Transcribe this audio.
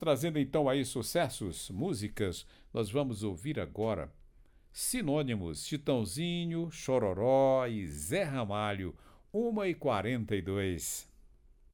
Trazendo então aí sucessos, músicas, nós vamos ouvir agora Sinônimos, Chitãozinho, Chororó e Zé Ramalho, 1h42.